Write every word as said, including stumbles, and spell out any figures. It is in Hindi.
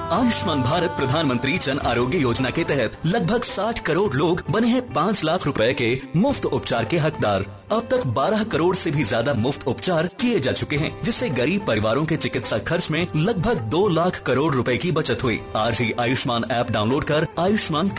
आयुष्मान भारत प्रधानमंत्री जन आरोग्य योजना के तहत लगभग साठ करोड़ लोग बने हैं पाँच लाख रुपए के मुफ्त उपचार के हकदार। अब तक बारह करोड़ से भी ज्यादा मुफ्त उपचार किए जा चुके हैं, जिससे गरीब परिवारों के चिकित्सा खर्च में लगभग दो लाख करोड़ रुपए की बचत हुई। आज ही आयुष्मान ऐप डाउनलोड कर आयुष्मान